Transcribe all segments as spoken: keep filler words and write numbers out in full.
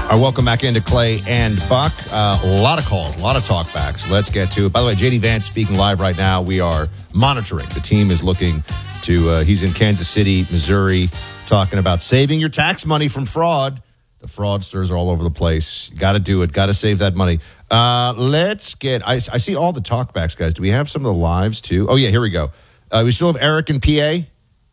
All right, welcome back into Clay and Buck. Uh, a lot of calls, a lot of talkbacks. Let's get to it. By the way, J D Vance speaking live right now. We are monitoring. The team is looking to, uh, he's in Kansas City, Missouri, talking about saving your tax money from fraud. The fraudsters are all over the place. Got to do it. Got to save that money. Uh, let's get, I, I see all the talkbacks, guys. Do we have some of the lives too? Oh, yeah, here we go. Uh, we still have Eric in P A.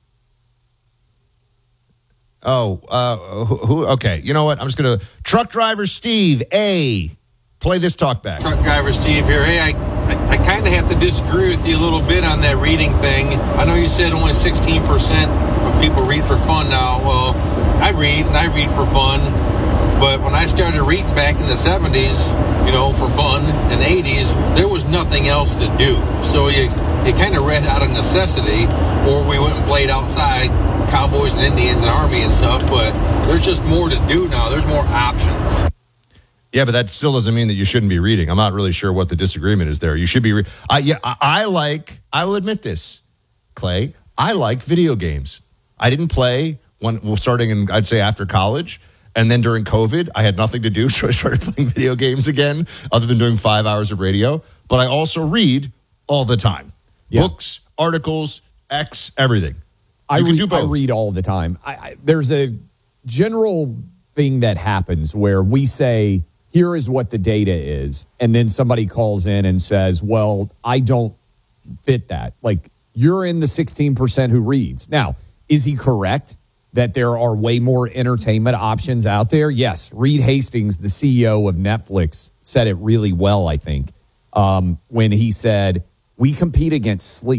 Oh, uh, who, who? Okay, you know what? I'm just going to... Truck driver Steve, A. Play this talk back. Truck driver Steve here. Hey, I, I, I kind of have to disagree with you a little bit on that reading thing. I know you said only sixteen percent of people read for fun now. Well, I read, and I read for fun. But when I started reading back in the seventies, you know, for fun, and eighties, there was nothing else to do. So you, you kind of read out of necessity, or we went and played outside, Cowboys and Indians and Army and stuff, but there's just more to do now. There's more options. Yeah, but that still doesn't mean that you shouldn't be reading. I'm not really sure what the disagreement is there. You should be... Re- I, yeah, I, I like... I will admit this, Clay. I like video games. I didn't play when well, starting in, I'd say, after college. And then during COVID, I had nothing to do, so I started playing video games again, other than doing five hours of radio. But I also read all the time. Yeah. Books, articles, X, everything. I read, I read all the time. I, I, there's a general thing that happens where we say, here is what the data is. And then somebody calls in and says, well, I don't fit that. Like, you're in the sixteen percent who reads. Now, is he correct that there are way more entertainment options out there? Yes. Reed Hastings, the C E O of Netflix, said it really well, I think, um, when he said, we compete against sleep.